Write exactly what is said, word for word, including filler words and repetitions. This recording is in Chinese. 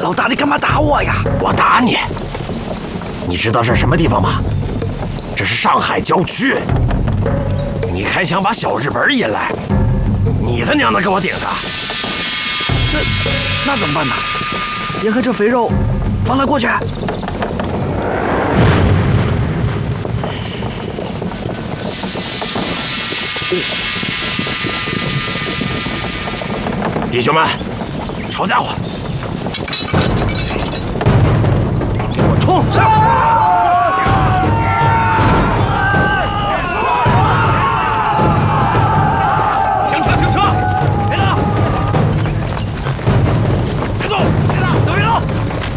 老大，你干嘛打我呀？ 我打你！你知道这是什么地方吗？这是上海郊区。你还想把小日本引来？你他娘的给我顶着！ 那那怎么办呢？眼看这肥肉放了过去。 弟兄们，抄家伙！ 给我冲上！